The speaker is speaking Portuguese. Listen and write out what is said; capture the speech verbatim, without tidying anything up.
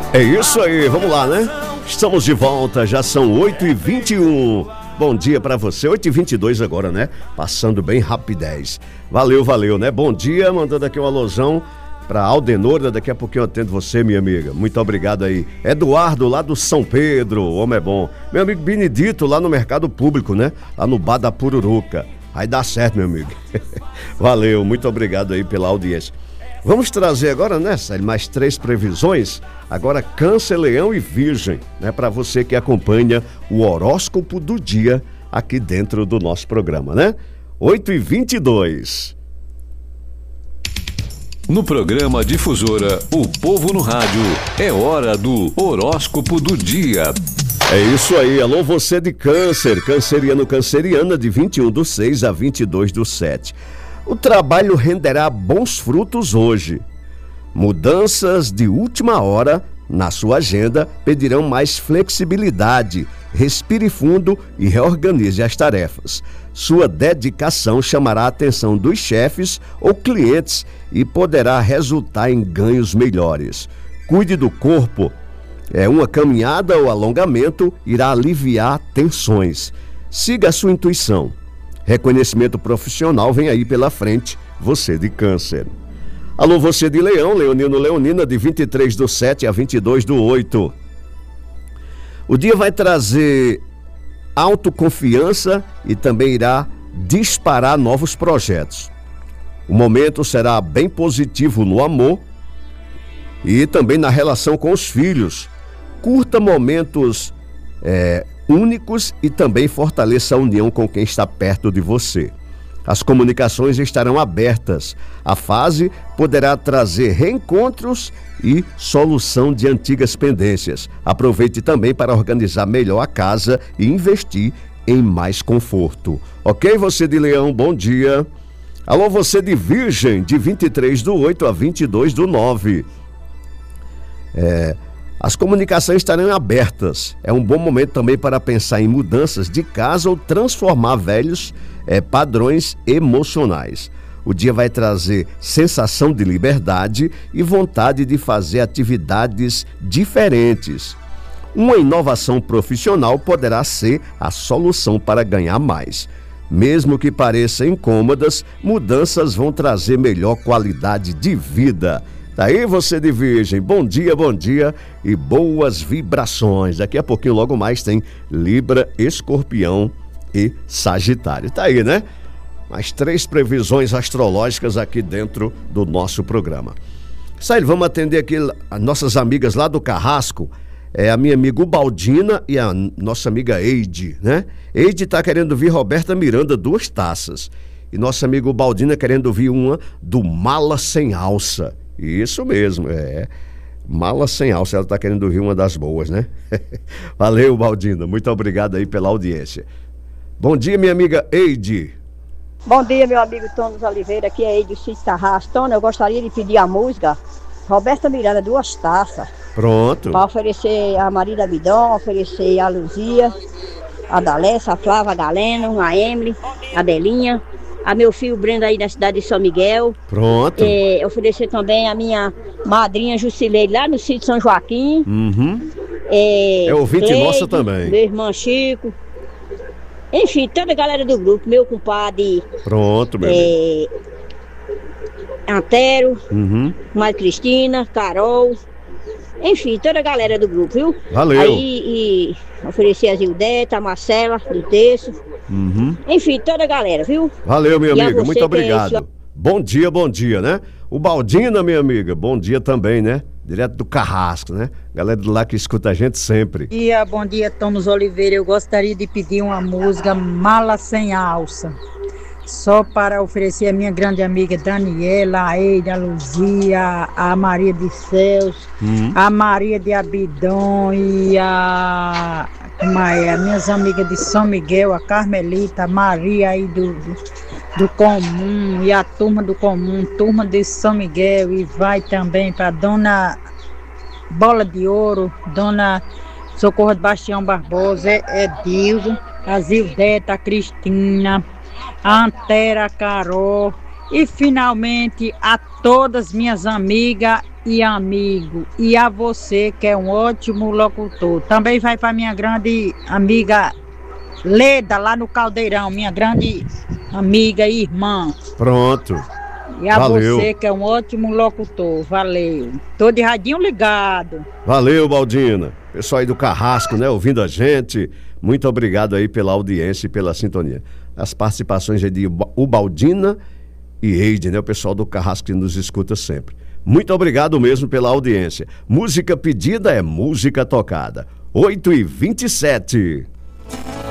É isso aí, vamos lá, né? Estamos de volta, já são oito e vinte e um. Bom dia pra você, oito e vinte e dois agora, né? Passando bem rapidez. Valeu, valeu, né? Bom dia, mandando aqui um alusão pra Aldenora, daqui a pouquinho eu atendo você, minha amiga. Muito obrigado aí. Eduardo, lá do São Pedro, o homem é bom. Meu amigo Benedito, lá no Mercado Público, né? Lá no Bar da Pururuca. Aí dá certo, meu amigo. Valeu, muito obrigado aí pela audiência. Vamos trazer agora, né, Célio, mais três previsões. Agora Câncer, Leão e Virgem, né, para você que acompanha o horóscopo do dia aqui dentro do nosso programa, né? oito e vinte e dois. No programa Difusora, o povo no rádio, é hora do horóscopo do dia. É isso aí, alô você de Câncer, canceriano, canceriana, de vinte e um do seis a vinte e dois do sete. O trabalho renderá bons frutos hoje. Mudanças de última hora na sua agenda pedirão mais flexibilidade. Respire fundo e reorganize as tarefas. Sua dedicação chamará a atenção dos chefes ou clientes e poderá resultar em ganhos melhores. Cuide do corpo. É uma caminhada ou alongamento irá aliviar tensões. Siga a sua intuição. Reconhecimento profissional vem aí pela frente, você de Câncer. Alô, você de Leão, Leonino, Leonina, de vinte e três do sete a vinte e dois do oito. O dia vai trazer autoconfiança e também irá disparar novos projetos. O momento será bem positivo no amor e também na relação com os filhos. Curta momentos é, únicos e também fortaleça a união com quem está perto de você. As comunicações estarão abertas. A fase poderá trazer reencontros e solução de antigas pendências. Aproveite também para organizar melhor a casa e investir em mais conforto. Ok, você de Leão, bom dia. Alô, você de Virgem, de vinte e três do oito a vinte e dois do nove. É... As comunicações estarão abertas. É um bom momento também para pensar em mudanças de casa ou transformar velhos é, padrões emocionais. O dia vai trazer sensação de liberdade e vontade de fazer atividades diferentes. Uma inovação profissional poderá ser a solução para ganhar mais. Mesmo que pareçam incômodas, mudanças vão trazer melhor qualidade de vida. Daí você de Virgem, bom dia, bom dia e boas vibrações. Daqui a pouquinho, logo mais, tem Libra, Escorpião e Sagitário. Tá aí, né? Mais três previsões astrológicas aqui dentro do nosso programa. Sai, vamos atender aqui as nossas amigas lá do Carrasco. É a minha amiga Ubaldina e a nossa amiga Eide, né? Eide tá querendo ouvir Roberta Miranda, Duas Taças. E nossa amiga Ubaldina querendo ouvir uma do Mala Sem Alça. Isso mesmo, é. Mala Sem Alça, ela está querendo ouvir uma das boas, né? Valeu, Baldina, muito obrigado aí pela audiência. Bom dia, minha amiga Eide. Bom dia, meu amigo Tonos Oliveira, aqui é Eide Citarras. Tono, eu gostaria de pedir a música Roberta Miranda, Duas Taças. Pronto. Para oferecer a Maria da Bidon, oferecer a Luzia, a Dalessa, a Flávia, a Galeno, a Emily, a Belinha, a meu filho Brenda aí da cidade de São Miguel. Pronto. É, oferecer também a minha madrinha Jusileide lá no sítio São Joaquim. Uhum. É, é ouvinte Cleide, nossa também. Meu irmão Chico. Enfim, toda a galera do grupo, meu compadre. Pronto, meu é, Antero, uhum. Maria Cristina, Carol. Enfim, toda a galera do grupo, viu? Valeu. Aí e oferecer a Zildeta, a Marcela, do Terço. Uhum. Enfim, toda a galera, viu? Valeu, minha e amiga, muito obrigado. É esse... Bom dia, bom dia, né? O Baldina, minha amiga, bom dia também, né? Direto do Carrasco, né? Galera de lá que escuta a gente sempre. Bom dia, bom dia, Tonos Oliveira. Eu gostaria de pedir uma música Mala Sem Alça. Só para oferecer a minha grande amiga Daniela, a Eida, a Luzia, a Maria de Céus, uhum. a Maria de Abidon e a... Como é? As minhas amigas de São Miguel, a Carmelita, a Maria aí do, do, do Comum e a turma do Comum, turma de São Miguel, e vai também para Dona Bola de Ouro, Dona Socorro de Bastião Barbosa, Edilson, a Zildeta, a Cristina, a Antera, a Carol e finalmente a todas minhas amigas e amigo, e a você, que é um ótimo locutor. Também vai para minha grande amiga Leda, lá no Caldeirão, minha grande amiga e irmã. Pronto. E a Valeu. você, que é um ótimo locutor. Valeu. Tô de radinho ligado. Valeu, Baldina. Pessoal aí do Carrasco, né, ouvindo a gente. Muito obrigado aí pela audiência e pela sintonia. As participações aí de Ubaldina e Eide, né, o pessoal do Carrasco que nos escuta sempre. Muito obrigado mesmo pela audiência. Música pedida é música tocada. oito e vinte e sete.